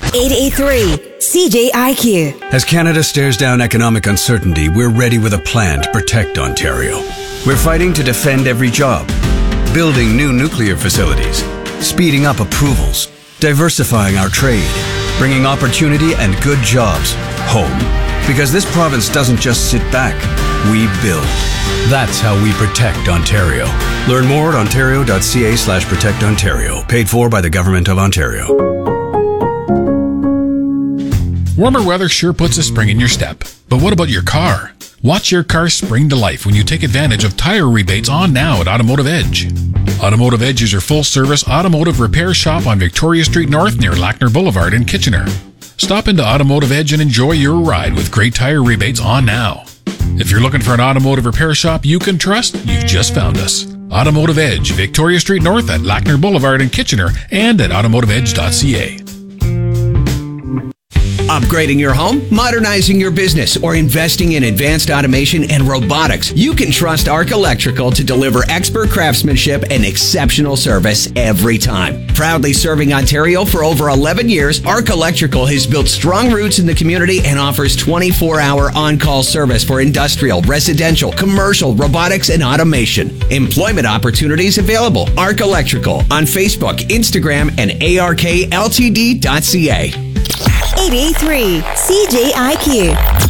883 CJIQ. As Canada stares down economic uncertainty, we're ready with a plan to protect Ontario. We're fighting to defend every job, building new nuclear facilities, speeding up approvals, diversifying our trade, bringing opportunity and good jobs home. Because this province doesn't just sit back, we build. That's how we protect Ontario. Learn more at ontario.ca/protectontario. Paid for by the Government of Ontario. Warmer weather sure puts a spring in your step. But what about your car? Watch your car spring to life when you take advantage of tire rebates on now at Automotive Edge. Automotive Edge is your full-service automotive repair shop on Victoria Street North near Lackner Boulevard in Kitchener. Stop into Automotive Edge and enjoy your ride with great tire rebates on now. If you're looking for an automotive repair shop you can trust, you've just found us. Automotive Edge, Victoria Street North at Lackner Boulevard in Kitchener and at automotiveedge.ca. Upgrading your home, modernizing your business, or investing in advanced automation and robotics, you can trust Arc Electrical to deliver expert craftsmanship and exceptional service every time. Proudly serving Ontario for over 11 years, Arc Electrical has built strong roots in the community and offers 24-hour on-call service for industrial, residential, commercial, robotics, and automation. Employment opportunities available. Arc Electrical on Facebook, Instagram, and arkltd.ca. 883 CJIQ.